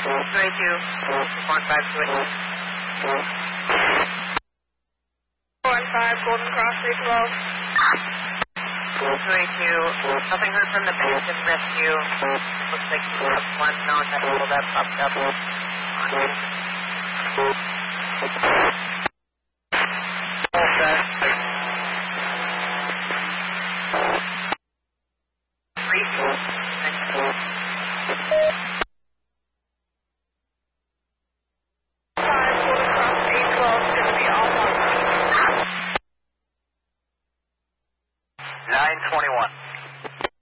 Golden Cross 312. 282, nothing heard from the base and rescue. Looks like you have one non-medical that popped up. Golden Cross 812 is going to be all one. 921.